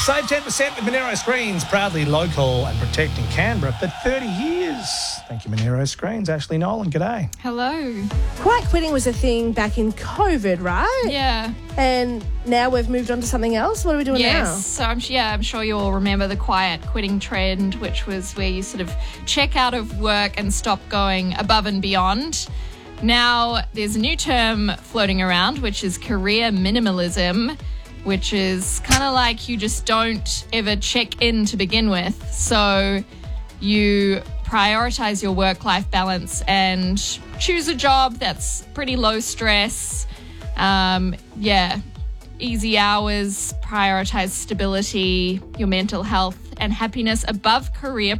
Save 10% with Monero Screens, proudly local and protecting Canberra for 30 years. Thank you, Monero Screens. Ashley Nolan, g'day. Hello. Quiet quitting was a thing back in COVID, right? Yeah. And now we've moved on to something else. What are we doing now? Yes. So I'm sure you all remember the quiet quitting trend, which was where you sort of check out of work and stop going above and beyond. Now there's a new term floating around, which is career minimalism, which is kind of like you just don't ever check in to begin with. So you prioritize your work-life balance and choose a job that's pretty low stress. Easy hours, prioritize stability, your mental health and happiness above career